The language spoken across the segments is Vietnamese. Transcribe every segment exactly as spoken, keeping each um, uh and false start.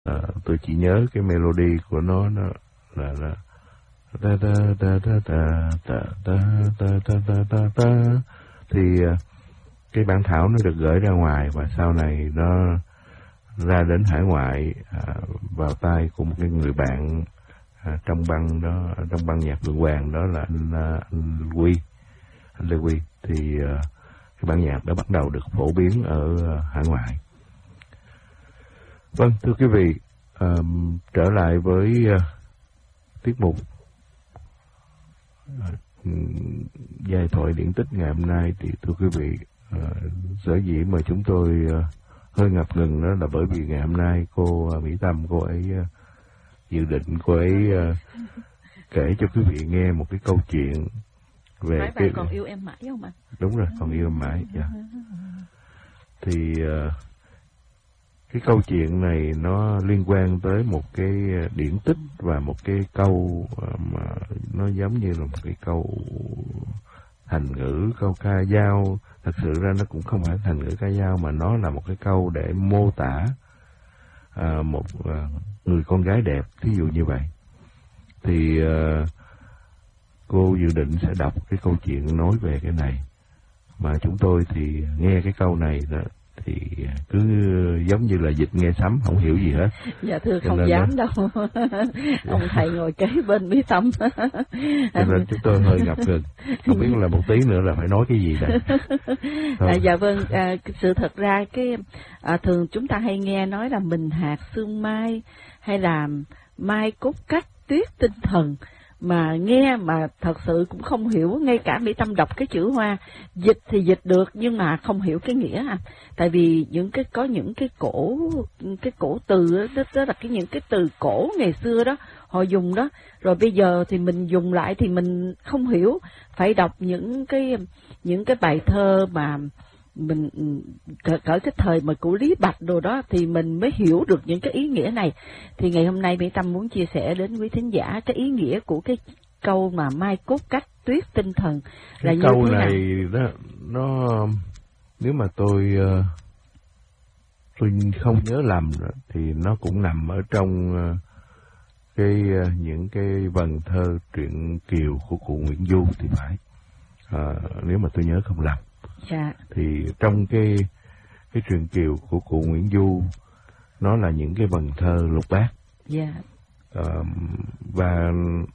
À, tôi chỉ nhớ cái melody của nó, nó là là ta ta ta ta ta ta ta ta ta ta ta ta thì cái bản thảo nó được gửi ra ngoài và sau này nó ra đến hải ngoại, à, vào tay của một cái người bạn à, trong băng đó, trong băng nhạc Vượng Hoàng, đó là anh, anh Quy, anh Lê Quy. Thì à, cái bản nhạc đó bắt đầu được phổ biến ở à, hải ngoại. Vâng, thưa quý vị, à, trở lại với à, tiết mục à, giai thoại điển tích ngày hôm nay, thì thưa quý vị, à, sở dĩ mà chúng tôi à, hơi ngập ngừng đó là bởi vì ngày hôm nay cô Mỹ Tâm, cô ấy uh, dự định cô ấy uh, kể cho quý vị nghe một cái câu chuyện về Nói cái... còn yêu em mãi không anh? Đúng rồi, còn yêu em mãi. Yeah. Thì uh, cái câu chuyện này nó liên quan tới một cái điển tích và một cái câu uh, mà nó giống như là một cái câu thành ngữ, câu ca dao. Thật sự ra nó cũng không phải thành ngữ ca dao, mà nó là một cái câu để mô tả à, một à, người con gái đẹp, thí dụ như vậy. Thì à, cô dự định sẽ đọc cái câu chuyện nói về cái này, mà chúng tôi thì nghe cái câu này đó, thì cứ giống như là dịch nghe sấm, không hiểu gì hết. Dạ thưa, không dám đó. đâu. Ông thầy ngồi kế bên Mỹ Tâm. Cho nên chúng tôi hơi ngập ngừng, không biết là một tí nữa là phải nói cái gì đây. À, dạ vâng, à, sự thật ra cái à, thường chúng ta hay nghe nói là mình hạt sương mai hay là mai cốt cách, tuyết tinh thần, mà nghe mà thật sự cũng không hiểu. Ngay cả Mỹ Tâm đọc cái chữ hoa, dịch thì dịch được nhưng mà không hiểu cái nghĩa à. Tại vì những cái có những cái cổ cái cổ từ đó, đó là cái những cái từ cổ ngày xưa đó họ dùng đó, rồi bây giờ thì mình dùng lại thì mình không hiểu. Phải đọc những cái những cái bài thơ mà mình cỡ, cỡ cái thời mà của Lý Bạch đồ đó thì mình mới hiểu được những cái ý nghĩa này. Thì ngày hôm nay Mỹ Tâm muốn chia sẻ đến quý thính giả cái ý nghĩa của cái câu mà mai cốt cách, tuyết tinh thần là như câu thế nào. này đó, nó nếu mà tôi tôi không nhớ lầm đó, thì nó cũng nằm ở trong cái những cái vần thơ truyện Kiều của cụ Nguyễn Du thì phải, à, nếu mà tôi nhớ không lầm. Dạ. Thì trong cái cái truyện Kiều của cụ Nguyễn Du, nó là những cái vần thơ lục bát. Dạ. À, và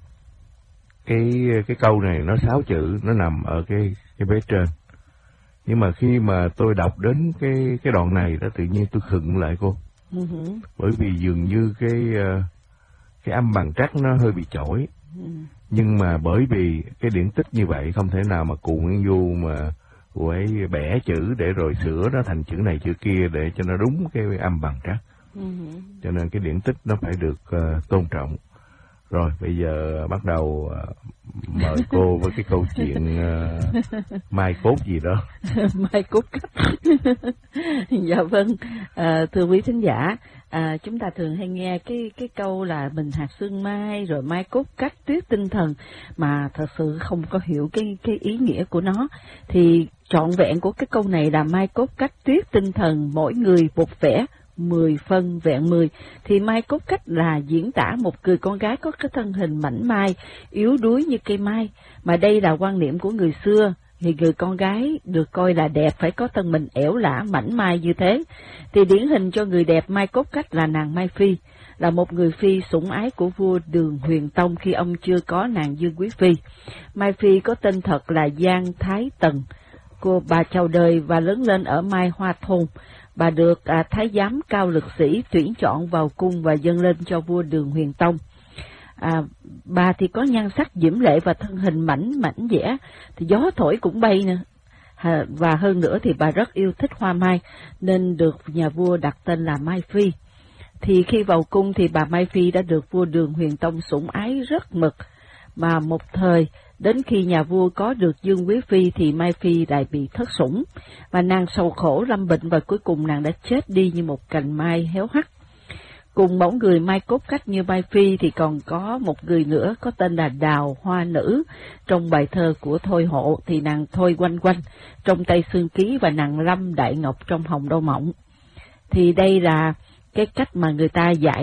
cái cái câu này nó sáu chữ, nó nằm ở cái cái vế trên. Nhưng mà khi mà tôi đọc đến cái cái đoạn này đó, tự nhiên tôi khựng lại cô. Uh-huh. Bởi vì dường như cái cái âm bằng trắc nó hơi bị chổi. Uh-huh. Nhưng mà bởi vì cái điển tích như vậy, không thể nào mà cụ Nguyễn Du mà cô ấy bẻ chữ để rồi sửa nó thành chữ này chữ kia để cho nó đúng cái âm bằng trắc. Uh-huh. Cho nên cái điển tích nó phải được uh, tôn trọng. Rồi bây giờ bắt đầu uh, mời cô với cái câu chuyện uh, mai cốt gì đó. Mai cốt cách. Dạ vâng, à, thưa quý thính giả, à, chúng ta thường hay nghe cái cái câu là mình hạt sương mai rồi mai cốt cách, tuyết tinh thần, mà thật sự không có hiểu cái cái ý nghĩa của nó. Thì trọn vẹn của cái câu này là mai cốt cách, tuyết tinh thần, mỗi người một vẻ, mười phân vẹn mười. Thì mai cốt cách là diễn tả một người con gái có cái thân hình mảnh mai, yếu đuối như cây mai. Mà đây là quan niệm của người xưa, thì người con gái được coi là đẹp phải có thân mình ẻo lả mảnh mai như thế. Thì điển hình cho người đẹp mai cốt cách là nàng Mai Phi, là một người phi sủng ái của vua Đường Huyền Tông khi ông chưa có nàng Dương Quý Phi. Mai Phi có tên thật là Giang Thái Tần. Cô bà chào đời và lớn lên ở Mai Hoa Thôn. Bà được à, thái giám cao lực sĩ tuyển chọn vào cung và dâng lên cho vua Đường Huyền Tông. À, bà thì có nhan sắc diễm lệ và thân hình mảnh mảnh dẻ, thì gió thổi cũng bay nữa. À, và hơn nữa thì bà rất yêu thích hoa mai, nên được nhà vua đặt tên là Mai Phi. Thì khi vào cung thì bà Mai Phi đã được vua Đường Huyền Tông sủng ái rất mực. Mà một thời, đến khi nhà vua có được Dương Quý Phi thì Mai Phi lại bị thất sủng, và nàng sầu khổ lâm bệnh và cuối cùng nàng đã chết đi như một cành mai héo hắt. Cùng mẫu người mai cốt cách như Mai Phi thì còn có một người nữa có tên là Đào Hoa Nữ. Trong bài thơ của Thôi Hộ thì nàng Thôi Quanh Quanh trong Tây Sương Ký và nàng Lâm Đại Ngọc trong Hồng Đô Mộng. Thì đây là cái cách mà người ta giải